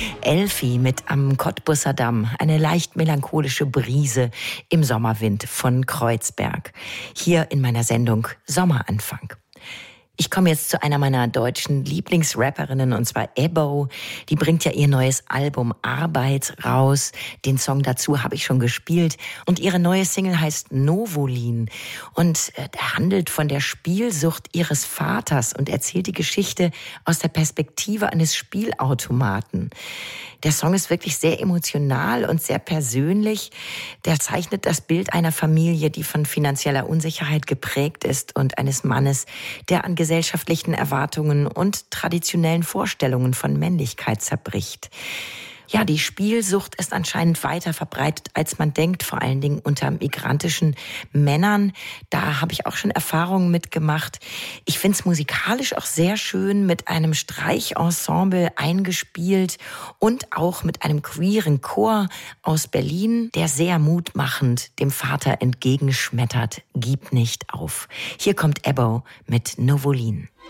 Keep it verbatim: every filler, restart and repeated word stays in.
Elfi mit Am Cottbusser Damm, eine leicht melancholische Brise im Sommerwind von Kreuzberg. Hier in meiner Sendung Sommeranfang. Ich komme jetzt zu einer meiner deutschen Lieblingsrapperinnen, und zwar Ebbo. Die bringt ja ihr neues Album Arbeit raus. Den Song dazu habe ich schon gespielt. Und ihre neue Single heißt Novolin. Und äh, handelt von der Spielsucht ihres Vaters und erzählt die Geschichte aus der Perspektive eines Spielautomaten. Der Song ist wirklich sehr emotional und sehr persönlich. Der zeichnet das Bild einer Familie, die von finanzieller Unsicherheit geprägt ist, und eines Mannes, der an gesellschaftlichen Erwartungen und traditionellen Vorstellungen von Männlichkeit zerbricht. Ja, die Spielsucht ist anscheinend weiter verbreitet, als man denkt, vor allen Dingen unter migrantischen Männern. Da habe ich auch schon Erfahrungen mitgemacht. Ich finde es musikalisch auch sehr schön, mit einem Streichensemble eingespielt und auch mit einem queeren Chor aus Berlin, der sehr mutmachend dem Vater entgegenschmettert: Gib nicht auf. Hier kommt Ebbo mit Novolin.